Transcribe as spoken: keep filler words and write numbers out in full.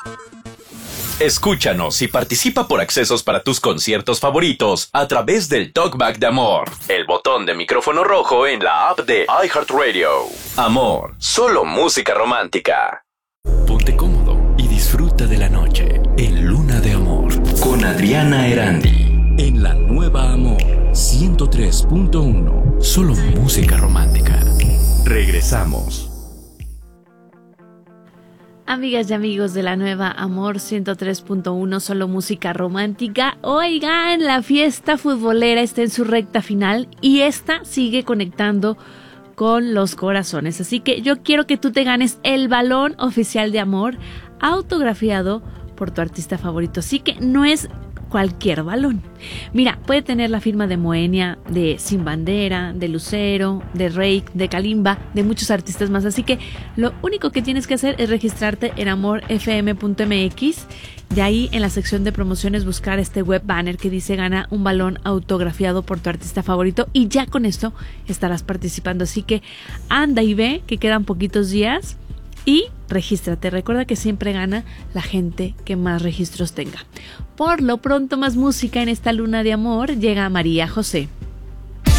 Escúchanos y participa por accesos para tus conciertos favoritos a través del Talkback de Amor, el botón de micrófono rojo en la app de iHeartRadio. Amor, solo música romántica. Ponte cómodo y disfruta de la noche en Luna de Amor con Adriana Erandi en la nueva Amor ciento tres punto uno. Solo música romántica. Regresamos. Amigas y amigos de la nueva Amor ciento tres punto uno, solo música romántica. Oigan, la fiesta futbolera está en su recta final y esta sigue conectando con los corazones. Así que yo quiero que tú te ganes el balón oficial de Amor autografiado por tu artista favorito. Así que no es cualquier balón. Mira, puede tener la firma de Moenia, de Sin Bandera, de Lucero, de Reik, de Kalimba, de muchos artistas más. Así que lo único que tienes que hacer es registrarte en amor f m punto m x. De ahí en la sección de promociones buscar este web banner que dice gana un balón autografiado por tu artista favorito y ya con esto estarás participando. Así que anda y ve que quedan poquitos días. Y regístrate, recuerda que siempre gana la gente que más registros tenga. Por lo pronto, más música en esta luna de amor. Llega María José.